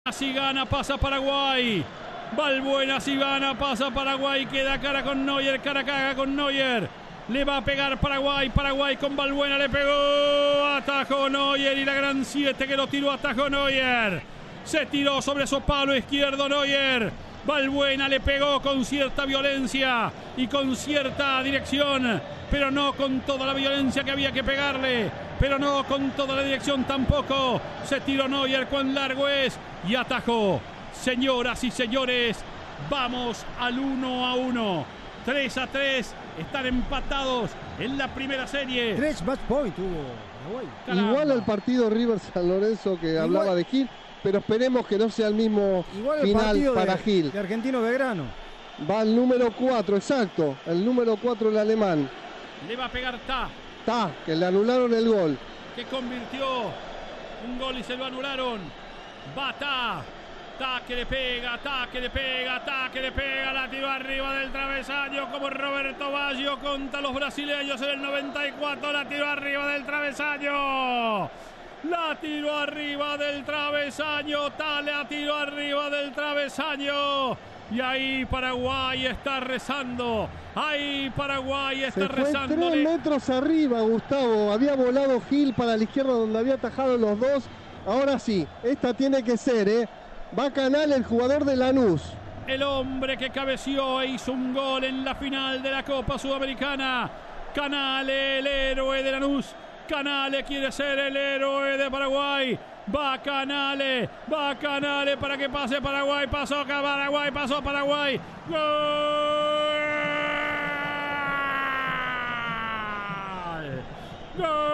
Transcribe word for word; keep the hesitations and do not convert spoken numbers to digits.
Si gana, pasa Paraguay. Balbuena, si gana, pasa Paraguay. Queda cara con Neuer, cara caga con Neuer. Le va a pegar Paraguay. Paraguay con Balbuena le pegó. Atajó Neuer y la gran siete que lo tiró. Atajó Neuer. Se tiró sobre su palo izquierdo Neuer. Balbuena le pegó con cierta violencia y con cierta dirección, pero no con toda la violencia que había que pegarle, pero no con toda la dirección tampoco. Se tiró Neuer, cuán largo es, y atajó. Señoras y señores, vamos al uno a uno. tres a tres, están empatados en la primera serie. Tres match point hubo Paraguay. Igual al partido River San Lorenzo que Igual. hablaba de Gil, pero esperemos que no sea el mismo Igual final para de, Gil. De Argentino Belgrano. Va el número cuatro, exacto. El número cuatro, el alemán. Le va a pegar Ta. Ta, que le anularon el gol. Que convirtió un gol y se lo anularon. Va Ta. Ta que le pega, Ta que le pega, Ta que le pega. La tiró arriba del travesaño como Roberto Baggio contra los brasileños en el noventa y cuatro. La tiró arriba del travesaño. La tiró arriba del travesaño, Ta la tiró arriba del travesaño. Y ahí Paraguay está rezando. Ahí Paraguay está Se fue rezando. Tres metros arriba, Gustavo. Había volado Gil para la izquierda donde había atajado los dos. Ahora sí, esta tiene que ser, ¿eh? Va Canal, el jugador de Lanús. El hombre que cabeció e hizo un gol en la final de la Copa Sudamericana. Canal, el héroe de Lanús. Canale quiere ser el héroe de Paraguay. Va Canale, va Canale para que pase Paraguay. Pasó Paraguay, pasó Paraguay. ¡Gol! ¡Gol!